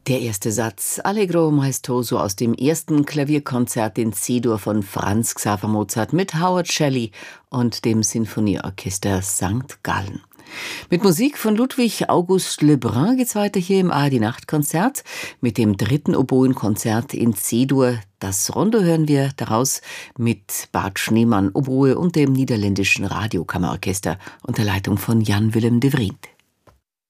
Der erste Satz, Allegro maestoso aus dem ersten Klavierkonzert in C-Dur von Franz Xaver Mozart mit Howard Shelley und dem Sinfonieorchester St. Gallen. Mit Musik von Ludwig August Lebrun geht's weiter hier im ARD-Nachtkonzert mit dem dritten Oboenkonzert in C-Dur. Das Rondo hören wir daraus mit Bart Schneemann Oboe und dem niederländischen Radiokammerorchester unter Leitung von Jan Willem de Vriend.